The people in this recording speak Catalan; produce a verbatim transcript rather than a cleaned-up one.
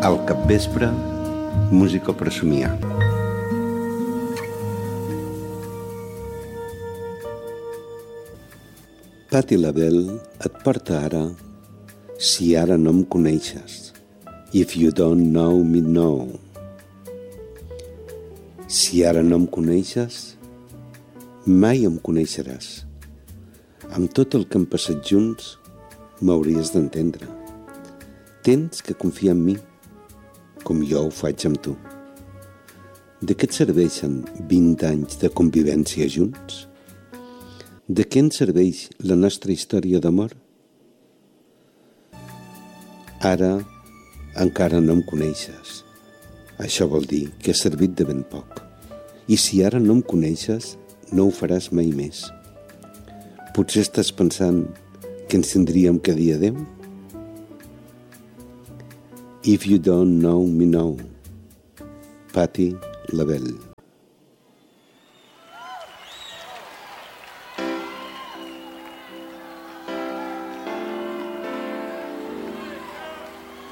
Al capvespre, música per somiar. Patti LaBelle et porta ara Si ara no em coneixes. If you don't know me, know. Si ara no em coneixes, mai em coneixeràs. Amb tot el que hem passat junts, m'hauries d'entendre. Tens que confiar en mi, com jo ho faig amb tu. De què et serveixen vint anys de convivència junts? De què ens serveix la nostra història d'amor? Ara encara no em coneixes. Això vol dir que ha servit de ben poc. I si ara no em coneixes, no ho faràs mai més. Potser estàs pensant que ens tindríem que dir adeu? If you don't know me, know. Patti LaBelle.